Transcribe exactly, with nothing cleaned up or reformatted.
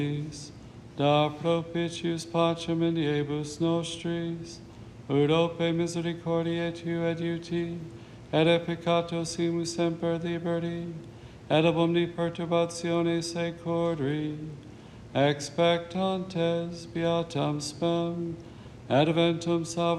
da propitius pacem in diebus nostris, ut ope misericordiae tu adiuti, et e peccato simus semper liberti, et ab omni perturbatione securri, expectantes beatam spem, adventum salvationem